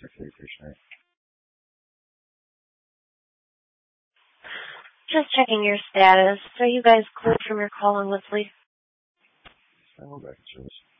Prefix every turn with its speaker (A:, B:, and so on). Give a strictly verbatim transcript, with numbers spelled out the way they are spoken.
A: Okay, appreciate it.
B: Just checking your status. Are you guys cleared from your call on Woodsley?
A: I will back to service.